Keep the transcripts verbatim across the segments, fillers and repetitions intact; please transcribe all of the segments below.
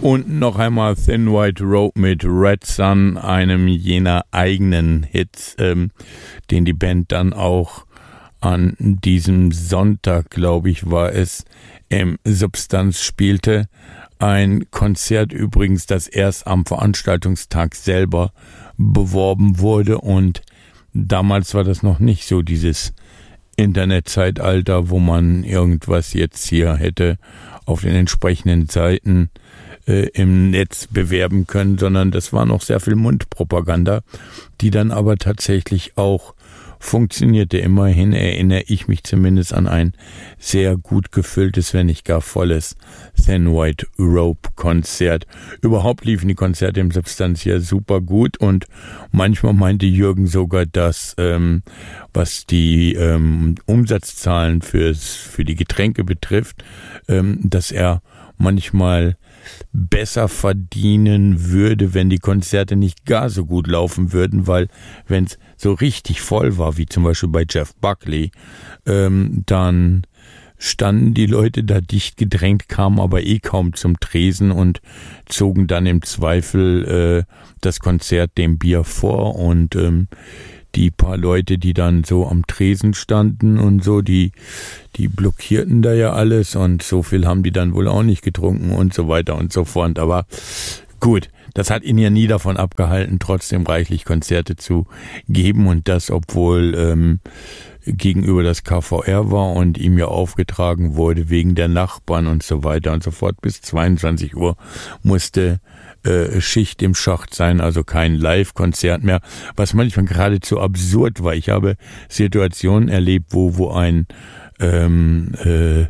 Und noch einmal Thin White Rope mit Red Sun, einem jener eigenen Hits, ähm, den die Band dann auch an diesem Sonntag, glaube ich, war es, im Substanz spielte. Ein Konzert übrigens, das erst am Veranstaltungstag selber beworben wurde, und damals war das noch nicht so dieses Internetzeitalter, wo man irgendwas jetzt hier hätte auf den entsprechenden Seiten äh, im Netz bewerben können, sondern das war noch sehr viel Mundpropaganda, die dann aber tatsächlich auch funktionierte. Immerhin erinnere ich mich zumindest an ein sehr gut gefülltes, wenn nicht gar volles Thin White Rope Konzert. Überhaupt liefen die Konzerte im Substanz ja super gut, und manchmal meinte Jürgen sogar, dass ähm, was die ähm, Umsatzzahlen fürs, für die Getränke betrifft, ähm, dass er manchmal besser verdienen würde, wenn die Konzerte nicht gar so gut laufen würden, weil wenn es so richtig voll war, wie zum Beispiel bei Jeff Buckley, ähm, dann standen die Leute da dicht gedrängt, kamen aber eh kaum zum Tresen und zogen dann im Zweifel äh, das Konzert dem Bier vor, und ähm, die paar Leute, die dann so am Tresen standen und so, die, die blockierten da ja alles, und so viel haben die dann wohl auch nicht getrunken und so weiter und so fort. Aber gut, das hat ihn ja nie davon abgehalten, trotzdem reichlich Konzerte zu geben, und das, obwohl ähm, gegenüber das K V R war und ihm ja aufgetragen wurde wegen der Nachbarn und so weiter und so fort. Bis zweiundzwanzig Uhr musste äh, Schicht im Schacht sein, also kein Live-Konzert mehr, was manchmal geradezu absurd war. Ich habe Situationen erlebt, wo wo ein ähm, äh,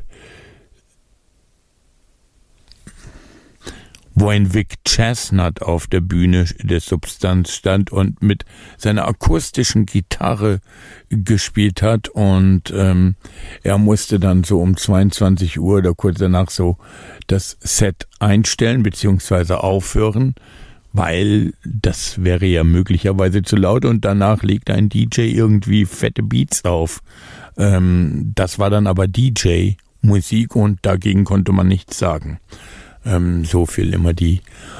wo ein Vic Chestnut auf der Bühne der Substanz stand und mit seiner akustischen Gitarre gespielt hat, und ähm, er musste dann so um zweiundzwanzig Uhr oder kurz danach so das Set einstellen bzw. aufhören, weil das wäre ja möglicherweise zu laut, und danach legt ein D J irgendwie fette Beats auf. Ähm, das war dann aber D J-Musik, und dagegen konnte man nichts sagen. Ähm, so viel immer die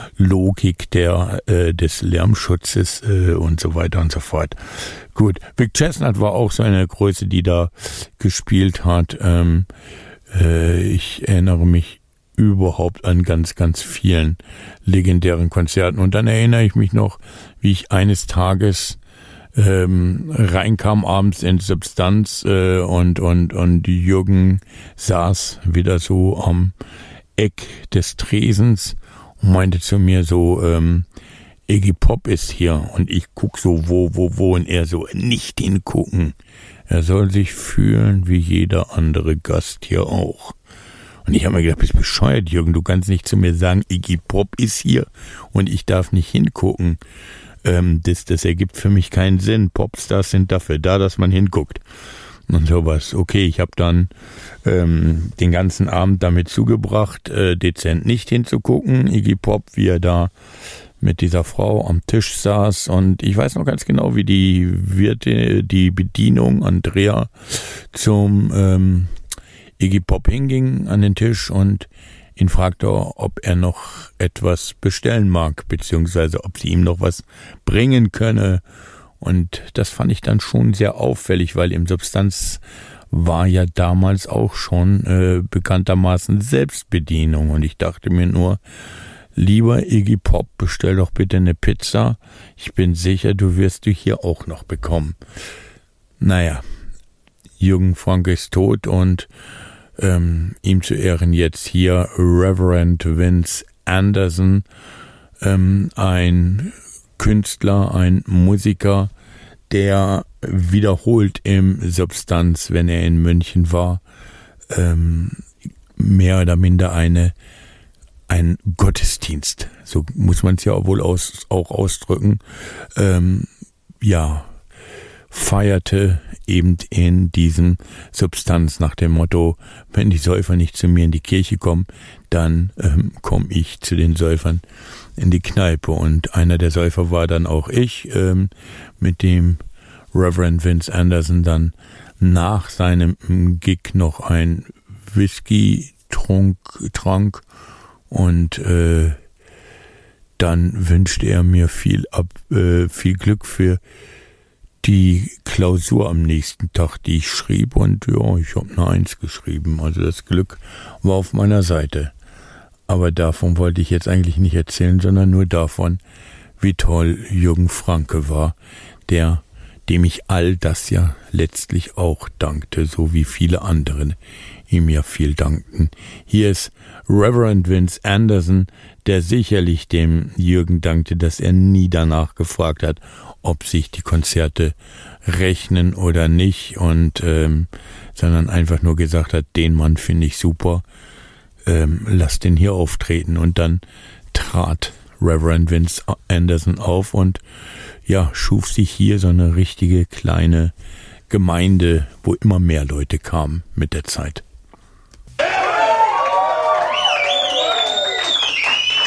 Logik der äh, des Lärmschutzes äh, und so weiter und so fort. Gut, Vic Chestnut war auch so eine Größe, die da gespielt hat. Ähm, äh, ich erinnere mich überhaupt an ganz, ganz vielen legendären Konzerten. Und dann erinnere ich mich noch, wie ich eines Tages ähm, reinkam abends in Substanz äh, und, und, und Jürgen saß wieder so am Eck des Tresens und meinte zu mir so, ähm, Iggy Pop ist hier, und ich guck so, wo, wo, wo, und er so, nicht hingucken. Er soll sich fühlen wie jeder andere Gast hier auch. Und ich habe mir gedacht, bist bescheuert, Jürgen, du kannst nicht zu mir sagen, Iggy Pop ist hier und ich darf nicht hingucken. Ähm, das, das ergibt für mich keinen Sinn. Popstars sind dafür da, dass man hinguckt. Und sowas. Okay, ich habe dann ähm, den ganzen Abend damit zugebracht, äh, dezent nicht hinzugucken. Iggy Pop, wie er da mit dieser Frau am Tisch saß, und ich weiß noch ganz genau, wie die Wirte, die Bedienung Andrea zum ähm, Iggy Pop hinging an den Tisch und ihn fragte, ob er noch etwas bestellen mag, beziehungsweise ob sie ihm noch was bringen könne. Und das fand ich dann schon sehr auffällig, weil im Substanz war ja damals auch schon äh, bekanntermaßen Selbstbedienung. Und ich dachte mir nur, lieber Iggy Pop, bestell doch bitte eine Pizza. Ich bin sicher, du wirst die hier auch noch bekommen. Naja, Jürgen Frank ist tot, und ähm, ihm zu Ehren jetzt hier Reverend Vince Anderson, ähm, ein Künstler, ein Musiker, der wiederholt im Substanz, wenn er in München war, ähm, mehr oder minder eine ein Gottesdienst, so muss man es ja wohl aus, auch ausdrücken, ähm, ja, feierte eben in diesem Substanz nach dem Motto, wenn die Säufer nicht zu mir in die Kirche kommen, dann ähm, komme ich zu den Säufern in die Kneipe. Und einer der Säufer war dann auch ich, ähm, mit dem Reverend Vince Anderson dann nach seinem Gig noch ein Whisky trunk, trank und äh, dann wünschte er mir viel, ab, äh, viel Glück für die Klausur am nächsten Tag, die ich schrieb, und ja, ich habe eine Eins geschrieben, also das Glück war auf meiner Seite. Aber davon wollte ich jetzt eigentlich nicht erzählen, sondern nur davon, wie toll Jürgen Franke war, der, dem ich all das ja letztlich auch dankte, so wie viele andere ihm ja viel dankten. Hier ist Reverend Vince Anderson, der sicherlich dem Jürgen dankte, dass er nie danach gefragt hat, ob sich die Konzerte rechnen oder nicht, und ähm, sondern einfach nur gesagt hat, den Mann finde ich super, ähm, lass den hier auftreten. Und dann trat Reverend Vince Anderson auf und ja, schuf sich hier so eine richtige kleine Gemeinde, wo immer mehr Leute kamen mit der Zeit.